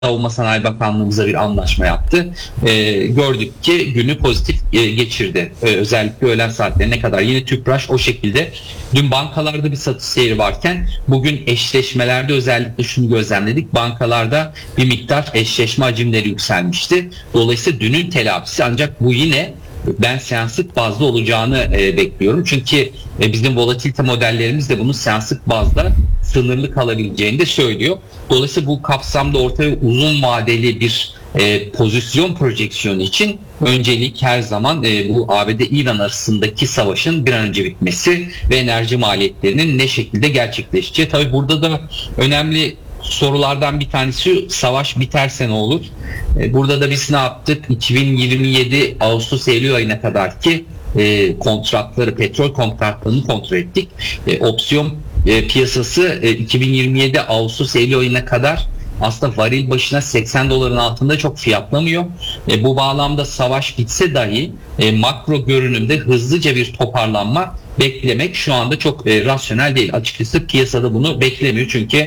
Savunma Sanayi Bakanlığımıza bir anlaşma yaptı. Gördük ki günü pozitif geçirdi. Özellikle öğlen saatlerine kadar. Yine Tüpraş o şekilde. Dün bankalarda bir satış seyri varken bugün eşleşmelerde özellikle şunu gözlemledik. Bankalarda bir miktar eşleşme hacimleri yükselmişti. Dolayısıyla dünün telafisi, ancak bu yine ben seanslık bazda olacağını bekliyorum. Çünkü bizim volatilite modellerimiz de bunun seanslık bazda sınırlı kalabileceğini de söylüyor. Dolayısıyla bu kapsamda ortaya uzun vadeli bir pozisyon projeksiyonu için öncelik her zaman bu ABD-İran arasındaki savaşın bir an önce bitmesi ve enerji maliyetlerinin ne şekilde gerçekleşeceği. Tabii burada da önemli sorulardan bir tanesi, savaş biterse ne olur? Burada da biz ne yaptık? 2027 Ağustos-Eylül ayına kadar ki kontratları, petrol kontratlarını kontrol ettik. Opsiyon piyasası 2027 Ağustos-Eylül ayına kadar aslında varil başına 80 doların altında çok fiyatlamıyor. Bu bağlamda savaş bitse dahi makro görünümde hızlıca bir toparlanma beklemek şu anda çok rasyonel değil. Açıkçası piyasada bunu beklemiyor, çünkü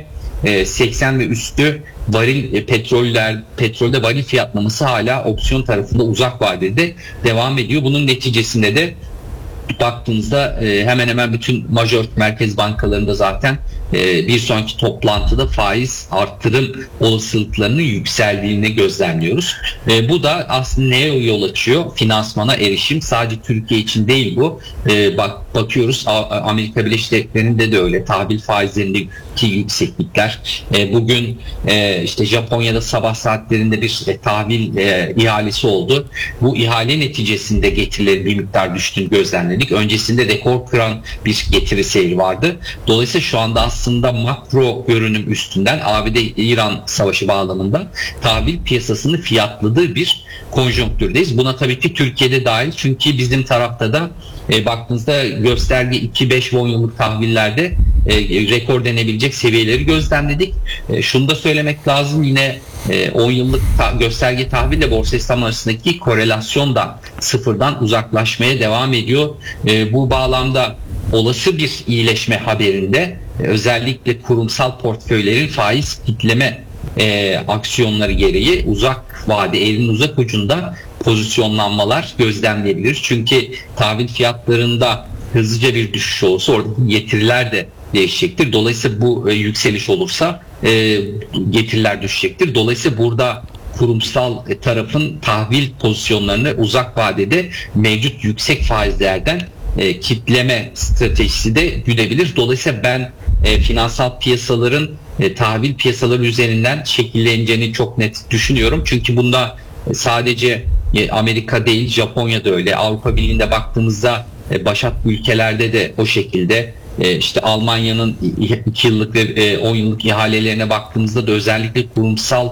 80 ve üstü varil petrolde varil fiyatlaması hala opsiyon tarafında uzak vadede devam ediyor. Bunun neticesinde de baktığınızda hemen hemen bütün major merkez bankalarında zaten bir sonraki toplantıda faiz artırım olasılıklarının yükseldiğini gözlemliyoruz. Bu da aslında neye yol açıyor? Finansmana erişim. Sadece Türkiye için değil bu. Bakıyoruz Amerika Birleşik Devletleri'nde de öyle. Tahvil faizlerindeki yükseklikler. Bugün işte Japonya'da sabah saatlerinde bir tahvil ihalesi oldu. Bu ihale neticesinde getirilerin bir miktar düştüğünü gözlemledik. Öncesinde rekor kıran bir getiri seyri vardı. Dolayısıyla şu anda aslında makro görünüm üstünden ABD-İran savaşı bağlamında tahvil piyasasını fiyatladığı bir konjonktürdeyiz. Buna tabii ki Türkiye'de dahil, çünkü bizim tarafta da baktığınızda gösterge 2-5 ve 10 yıllık tahvillerde rekor denebilecek seviyeleri gözlemledik. Şunu da söylemek lazım, yine 10 yıllık gösterge tahville Borsa İstanbul arasındaki korelasyon da sıfırdan uzaklaşmaya devam ediyor. Bu bağlamda olası bir iyileşme haberinde özellikle kurumsal portföylerin faiz kitleme aksiyonları gereği uzak vade, elin uzak ucunda pozisyonlanmalar gözlemleyebiliriz. Çünkü tahvil fiyatlarında hızlıca bir düşüş olursa oradaki getiriler de değişecektir. Dolayısıyla bu yükseliş olursa getiriler düşecektir. Dolayısıyla burada kurumsal tarafın tahvil pozisyonlarını uzak vadede mevcut yüksek faizlerden kitleme stratejisi de güdebilir. Dolayısıyla ben finansal piyasaların tahvil piyasaları üzerinden şekilleneceğini çok net düşünüyorum. Çünkü bunda sadece Amerika değil, Japonya'da öyle. Avrupa Birliği'nde baktığımızda başat ülkelerde de o şekilde. İşte Almanya'nın 2 yıllık ve 10 yıllık ihalelerine baktığımızda da özellikle kurumsal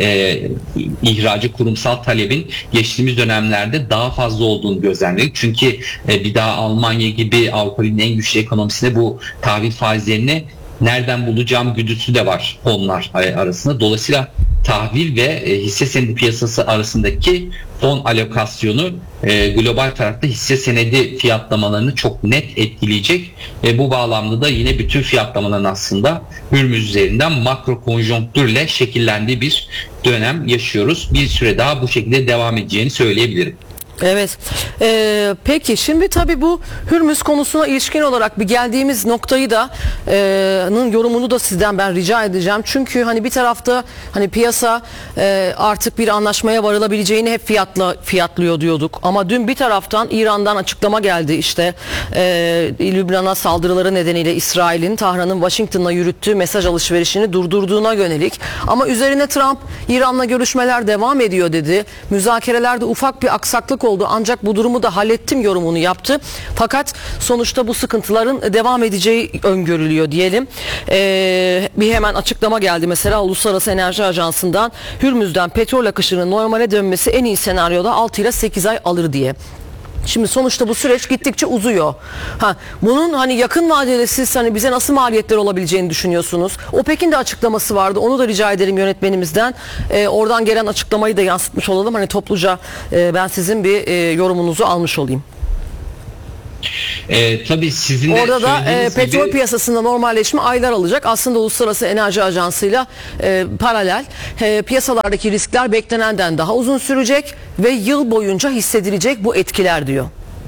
ihracı, kurumsal talebin geçtiğimiz dönemlerde daha fazla olduğunu gözlemledik. Çünkü bir daha Almanya gibi Avrupa'nın en güçlü ekonomisine bu tahvil faizlerini nereden bulacağım güdüsü de var onlar arasında. Dolayısıyla tahvil ve hisse senedi piyasası arasındaki fon alokasyonu global tarafta hisse senedi fiyatlamalarını çok net etkileyecek. Bu bağlamda da yine bütün fiyatlamaların aslında Hürmüz üzerinden makro konjonktürle şekillendiği bir dönem yaşıyoruz. Bir süre daha bu şekilde devam edeceğini söyleyebilirim. Evet. Peki şimdi tabii bu Hürmüz konusuna ilişkin olarak bir geldiğimiz noktayı da yorumunu da sizden ben rica edeceğim. Çünkü hani bir tarafta hani piyasa artık bir anlaşmaya varılabileceğini hep fiyatlıyor diyorduk. Ama dün bir taraftan İran'dan açıklama geldi, işte Lübnan'a saldırıları nedeniyle İsrail'in Tahran'ın Washington'la yürüttüğü mesaj alışverişini durdurduğuna yönelik. Ama üzerine Trump İran'la görüşmeler devam ediyor dedi. Müzakerelerde ufak bir aksaklık oldu, ancak bu durumu da hallettim yorumunu yaptı. Fakat sonuçta bu sıkıntıların devam edeceği öngörülüyor diyelim. Bir hemen açıklama geldi mesela Uluslararası Enerji Ajansı'ndan, Hürmüz'den petrol akışının normale dönmesi en iyi senaryoda 6 ile 8 ay alır diye. Şimdi sonuçta bu süreç gittikçe uzuyor. Bunun hani yakın vadede siz hani bize nasıl maliyetler olabileceğini düşünüyorsunuz? OPEC'in de açıklaması vardı. Onu da rica ederim yönetmenimizden. Oradan gelen açıklamayı da yansıtmış olalım. Hani topluca ben sizin bir yorumunuzu almış olayım. Tabii sizin de Orada da söylediğiniz petrol gibi, piyasasında normalleşme aylar alacak. Aslında Uluslararası Enerji Ajansı'yla paralel piyasalardaki riskler beklenenden daha uzun sürecek ve yıl boyunca hissedilecek bu etkiler diyor.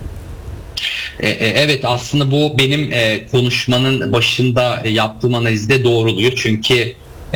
Evet, aslında bu benim konuşmanın başında yaptığım analizde doğruluyor. Çünkü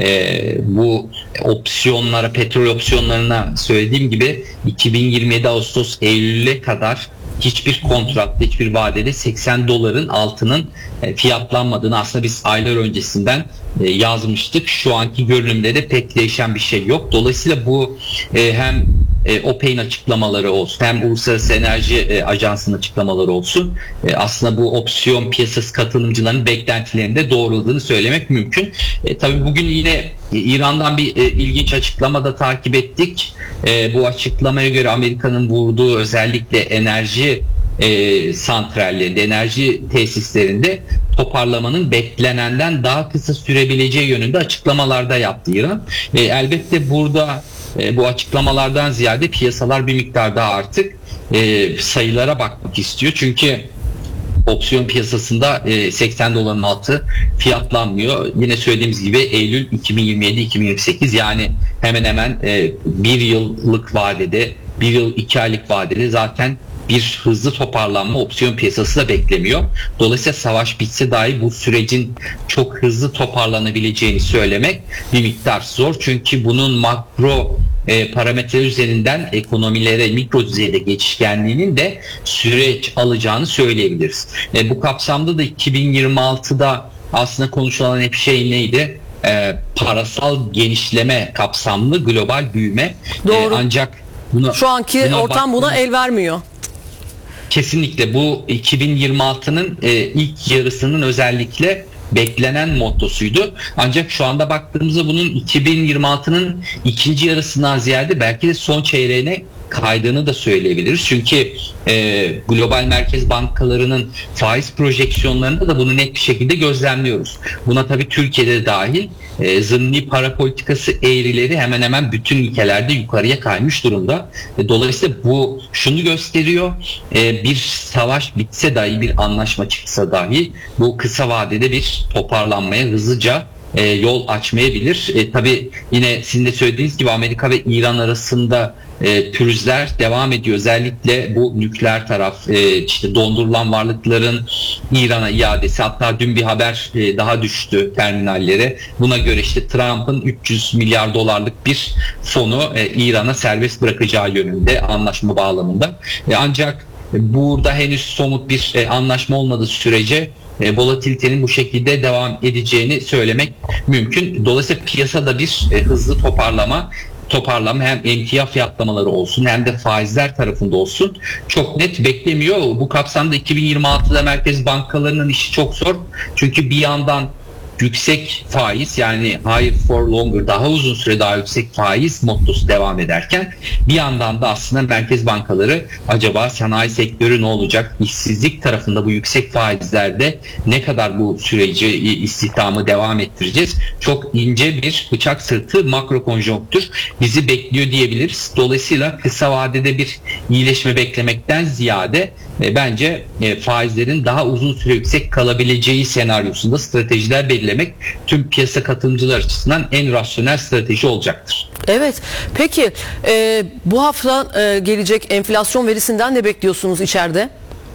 bu opsiyonlara, petrol opsiyonlarına söylediğim gibi 2027 Ağustos Eylül'e kadar hiçbir kontratta, hiçbir vadede 80 doların altının fiyatlanmadığını aslında biz aylar öncesinden yazmıştık. Şu anki görünümde de pek değişen bir şey yok. Dolayısıyla bu hem OPEC'in açıklamaları olsun, hem Uluslararası Enerji Ajansı'nın açıklamaları olsun, aslında bu opsiyon piyasası katılımcılarının beklentilerinde doğruladığını söylemek mümkün. Tabii bugün yine İran'dan bir ilginç açıklama da takip ettik. Bu açıklamaya göre Amerika'nın vurduğu özellikle enerji santrallerinde, enerji tesislerinde toparlamanın beklenenden daha kısa sürebileceği yönünde açıklamalarda yaptı İran. Elbette burada bu açıklamalardan ziyade piyasalar bir miktar daha artık sayılara bakmak istiyor. Çünkü opsiyon piyasasında 80 doların altı fiyatlanmıyor. Yine söylediğimiz gibi Eylül 2027-2028, yani hemen hemen bir yıllık vadede, bir yıl 2 aylık vadede zaten bir hızlı toparlanma opsiyon piyasası da beklemiyor. Dolayısıyla savaş bitse dahi bu sürecin çok hızlı toparlanabileceğini söylemek bir miktar zor. Çünkü bunun makro parametre üzerinden ekonomilere mikro düzeyde geçişkenliğinin de süreç alacağını söyleyebiliriz. Bu kapsamda da 2026'da aslında konuşulan hep şey neydi? Parasal genişleme kapsamlı global büyüme. Doğru. Ancak şu anki ortam buna el vermiyor. Kesinlikle bu 2026'nın ilk yarısının özellikle beklenen mottosuydu. Ancak şu anda baktığımızda bunun 2026'nın ikinci yarısından ziyade belki de son çeyreğine kaydığını da söyleyebiliriz. Çünkü global merkez bankalarının faiz projeksiyonlarında da bunu net bir şekilde gözlemliyoruz. Buna tabii Türkiye'de dahil zımni para politikası eğrileri hemen hemen bütün ülkelerde yukarıya kaymış durumda. Dolayısıyla bu şunu gösteriyor: bir savaş bitse dahi, bir anlaşma çıksa dahi bu kısa vadede bir toparlanmaya hızlıca yol açmayabilir. Tabii yine sizin de söylediğiniz gibi Amerika ve İran arasında pürüzler devam ediyor. Özellikle bu nükleer taraf, işte dondurulan varlıkların İran'a iadesi, hatta dün bir haber daha düştü terminallere. Buna göre işte Trump'ın 300 milyar dolarlık bir fonu İran'a serbest bırakacağı yönünde anlaşma bağlamında. Ancak burada henüz somut bir anlaşma olmadığı sürece volatilitenin bu şekilde devam edeceğini söylemek mümkün. Dolayısıyla piyasada bir hızlı toparlama hem emtia fiyatlamaları olsun hem de faizler tarafında olsun çok net beklemiyor. Bu kapsamda 2026'da merkez bankalarının işi çok zor. Çünkü bir yandan yüksek faiz, yani higher for longer, daha uzun süre daha yüksek faiz mottosu devam ederken bir yandan da aslında merkez bankaları acaba sanayi sektörü ne olacak? İşsizlik tarafında bu yüksek faizlerde ne kadar bu süreci, istihdamı devam ettireceğiz? Çok ince bir bıçak sırtı makro konjonktür bizi bekliyor diyebiliriz. Dolayısıyla kısa vadede bir iyileşme beklemekten ziyade bence faizlerin daha uzun süre yüksek kalabileceği senaryosunda stratejiler belirlemek tüm piyasa katılımcılar açısından en rasyonel strateji olacaktır. Evet. Peki bu hafta gelecek enflasyon verisinden ne bekliyorsunuz içeride?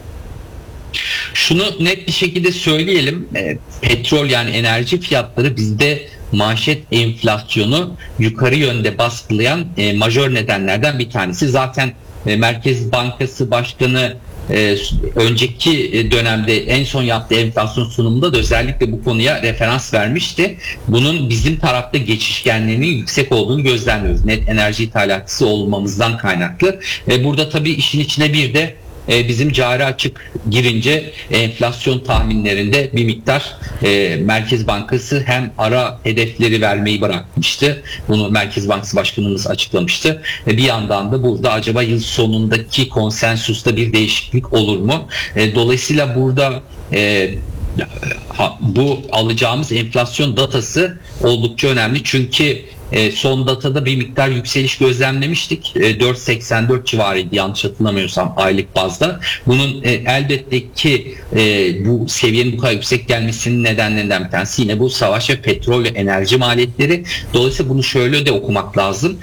Şunu net bir şekilde söyleyelim. Petrol, yani enerji fiyatları bizde manşet enflasyonu yukarı yönde baskılayan majör nedenlerden bir tanesi. Zaten Merkez Bankası Başkanı önceki dönemde en son yaptığı enflasyon sunumunda da özellikle bu konuya referans vermişti. Bunun bizim tarafta geçişkenliğinin yüksek olduğunu gözlemliyoruz. Net enerji ithalatçısı olmamızdan kaynaklı. Burada tabii işin içine bir de bizim cari açık girince enflasyon tahminlerinde bir miktar Merkez Bankası hem ara hedefleri vermeyi bırakmıştı. Bunu Merkez Bankası Başkanımız açıklamıştı. Bir yandan da burada acaba yıl sonundaki konsensusta bir değişiklik olur mu? Dolayısıyla burada bu alacağımız enflasyon datası oldukça önemli. Çünkü son datada bir miktar yükseliş gözlemlemiştik. 4.84 civarıydı yanlış hatırlamıyorsam aylık bazda. Bunun elbette ki bu seviyenin bu kadar yüksek gelmesinin nedenlerinden bir tanesi yine bu savaş ve petrol ve enerji maliyetleri. Dolayısıyla bunu şöyle de okumak lazım.